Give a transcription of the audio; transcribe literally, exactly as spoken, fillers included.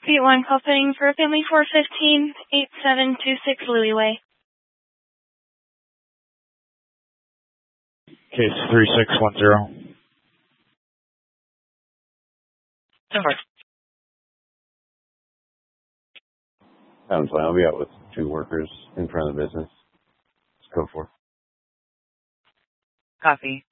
Suite one, call setting for family four fifteen, eight seven two six Louis Way. Case three six one zero. Over. Sounds fine. I'll be out with two workers in front of the business. Let's go for it. Copy.